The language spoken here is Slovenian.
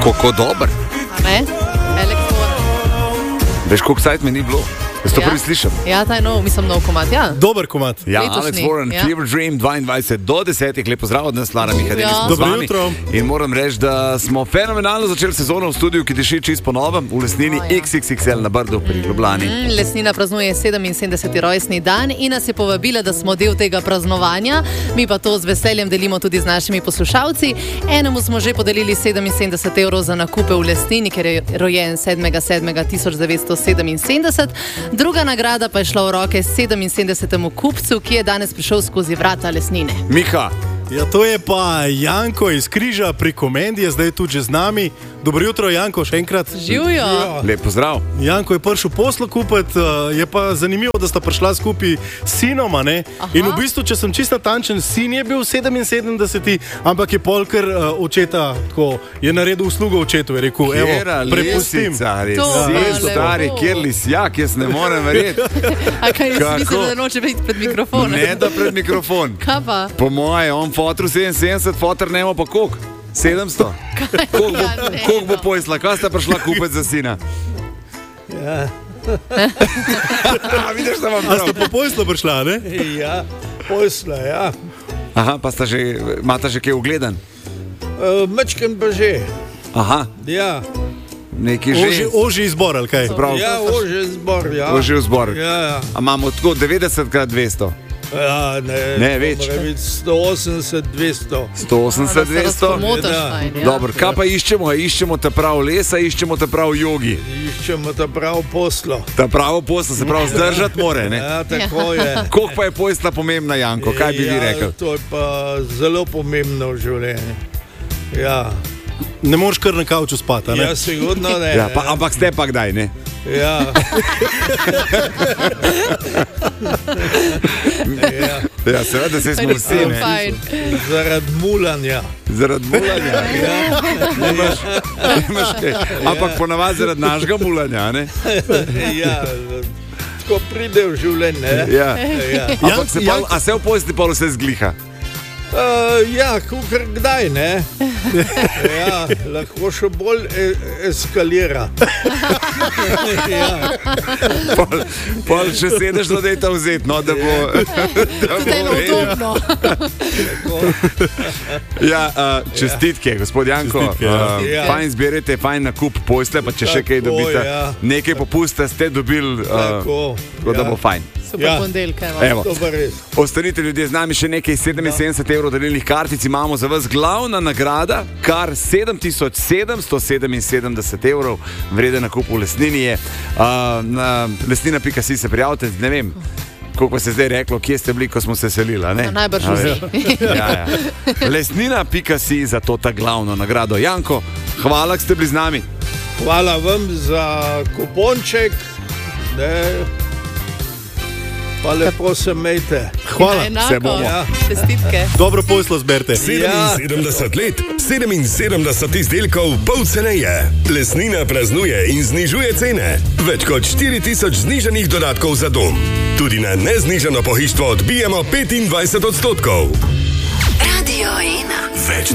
Kako dober. Ne? Veš, koliko sajt me ni bilo? Jaz to prvi slišam. Ja, ta je nov, mislim, nov komad, ja. Dober komad. Ja, Letošnji, Alex Warren, ja. Fever Dream, 22 do 10. Lep pozdrav od nas, Lara Mihajlović, smo z Dobro vami. jutro. In moram reči, da smo fenomenalno začeli sezono v studiu, ki diši čisto po novem, v Lesnini XXXL na Brdu pri Ljubljani. Lesnina praznuje 77. rojstni dan in nas je povabila, da smo del tega praznovanja. Mi pa to z veseljem delimo tudi z našimi poslušalci. Enemu smo že podelili 77 evrov za nakupe v Lesnini, ker je rojen 7.7.1977. Druga nagrada pa je šla v roke 77. kupcu, ki je danes prišel skozi vrata Lesnine. Miha, Ja, to je pa Janko iz Križa pri Komendi, je zdaj tudi že z nami. Dobro jutro, Janko, še enkrat. Živijo! lep pozdrav. Janko je prišel poslo kupiti, je pa zanimivo, da sta prišla skupaj s sinom, a ne? In v bistvu, če sem čisto tančen, sin je bil 77, ampak je polkar očeta, tako, je naredil uslugo očetu, je rekel, evo, Kjera prepustim. lesica, res, To res je stari, lepo. kjer lisjak, jaz ne morem verjeti. A kaj je Kako? smisel, da noče biti pred mikrofonom? Ne da pred mikrofon. Kaj pa? Po moje, on fotru 77, fotr nema pa koliko? 700? Koliko bo pojsla? Kaj sta prišla kupiti za sina? Ja, Vidiš, da vam A ste prav. po poslu prišla, ne? ja, posla, ja. Aha, pa sta že, imata že kaj ugledan? Mečkem pa že. Aha, Ja, neki že. Ožji izbor, ali kaj? Prav, ja, ože zbor, ja. ožji zbor. Ja, A imamo tako 90x200? ja, ne, Ne, več. Mora biti 180, 200. 180, 200? Motaš, Ja. fajn, ja. Dobro, kaj pa iščemo? A iščemo ta prav lesa, iščemo ta prav jogi. Iščemo ta prav poslo. Ta pravo posla se prav zdržati more, ne? Ja, tako je. Koliko pa je pojsla pomembna, Janko? Kaj bi vi rekli? To je pa zelo pomembno v življenju. Ja, Ne moreš kar na kavču spati, a ne? ja sigurno ne. Ja, pa, ampak ste pa kdaj, ne? Ja. Ja, Ja, seveda se smo vsi, ne? Fajn. zaradi mulanja. Zaradi mulanja. Imaš kaj. Ampak ponavadi zaradi našega mulanja, ne? Ja, tako pride v življenje. Ne? Ja. Ja. Ampak se pa, a se v posli pa vse zgliha? Ja, kukar kdaj, ne? Ja, lahko še bolj eskalira. Ja, Pol še sedeš, da je ta vzet, no, da bo... Zdaj je udobno. Ja, čestitke, gospod Janko. Čestitke, ja. Fajn zbirate, fajn nakup posle, pa če še kaj Tako, dobite, ja. nekaj popusta ste dobili, tako. tako da bo fajn. Super Ja. ponedeljka. Evo. To pa res. Ostanite ljudje z nami, še nekaj 77 evrov delilnih kartic imamo za vas. Glavna nagrada, kar 7777 evrov vreden nakup v Lesnini je. Na lesnina.si se prijavite, ne vem, koliko se je zdaj reklo, kje ste bili, ko smo se selili. a ne? Najbrž A vsi. veš? Ja, ja. Lesnina.si za to ta glavno nagrado. Janko, hvala, da ste bili z nami. Hvala vam za kuponček. Ne. Pa lepo se mejte. Hvala. Enako. Se bomo. Ja. Čestitke. Dobro poslo zberte. 77 let, 77 izdelkov, pol ceneje. Lesnina praznuje in znižuje cene. Več kot 4000 znižanih dodatkov za dom. Tudi na neznižano pohištvo odbijamo 25%. Radio 1. Več